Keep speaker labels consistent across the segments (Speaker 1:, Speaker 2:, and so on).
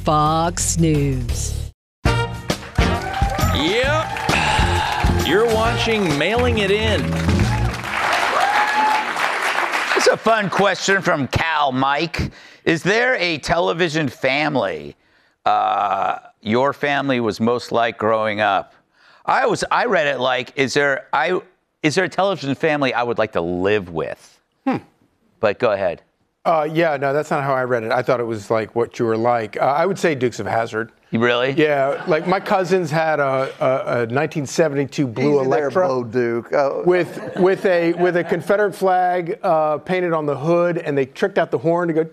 Speaker 1: Fox News.
Speaker 2: Yep. You're watching Mailing It In.
Speaker 3: It's a fun question from Cal Mike. Is there a television family your family was most like growing up? I read it like, is there a television family I would like to live with? But go ahead.
Speaker 4: Yeah, no, that's not how I read it. I thought it was like what you were like. I would say Dukes of Hazzard.
Speaker 3: You really?
Speaker 4: Yeah, like my cousins had a 1972 blue
Speaker 5: Easy there,
Speaker 4: Electra
Speaker 5: Bo Duke. Oh.
Speaker 4: with a Confederate flag painted on the hood, and they tricked out the horn to go,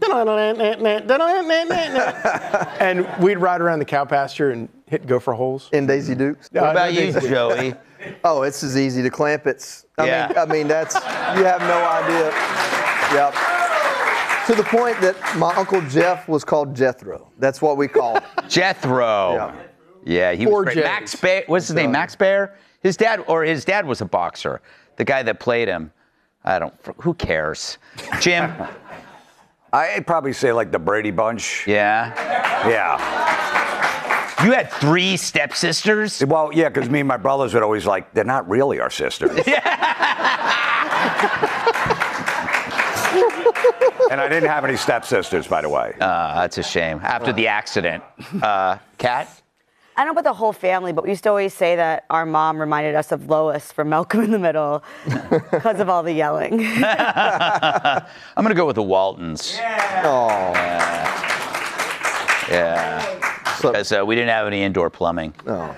Speaker 4: and we'd ride around the cow pasture and hit gopher holes.
Speaker 5: In Daisy Dukes.
Speaker 3: What about you, Joey?
Speaker 5: Oh, it's as easy to clamp.
Speaker 3: Yeah.
Speaker 5: I mean, that's, you have no idea. Yep. To the point that my Uncle Jeff was called Jethro. That's what we call him.
Speaker 3: Jethro. Yeah, he was great. Max Baer. What's his name? Max Baer? His dad was a boxer. The guy that played him. Who cares? Jim?
Speaker 6: I'd probably say like the Brady Bunch.
Speaker 3: Yeah?
Speaker 6: Yeah.
Speaker 3: You had 3 stepsisters?
Speaker 6: Well, yeah, because me and my brothers would always like, they're not really our sisters. And I didn't have any stepsisters, by the way.
Speaker 3: That's a shame. After the accident. Kat?
Speaker 7: I don't know about the whole family, but we used to always say that our mom reminded us of Lois from Malcolm in the Middle because of all the yelling.
Speaker 3: I'm going to go with the Waltons.
Speaker 5: Oh.
Speaker 3: Yeah. Because we didn't have any indoor plumbing.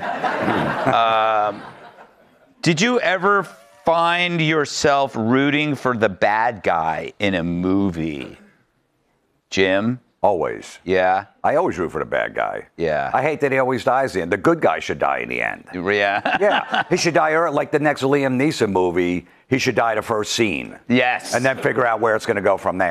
Speaker 3: Did you ever find yourself rooting for the bad guy in a movie? Jim?
Speaker 6: Always.
Speaker 3: Yeah?
Speaker 6: I always root for the bad guy.
Speaker 3: Yeah.
Speaker 6: I hate that he always dies in the end. The good guy should die in the end.
Speaker 3: Yeah?
Speaker 6: Yeah. He should die early. Like the next Liam Neeson movie, he should die the first scene.
Speaker 3: Yes.
Speaker 6: And then figure out where it's going to go from there.